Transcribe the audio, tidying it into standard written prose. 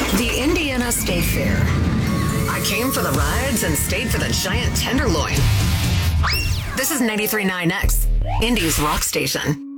The Indiana State Fair. I came for the rides and stayed for the giant tenderloin. This is 93.9X, Indy's rock station.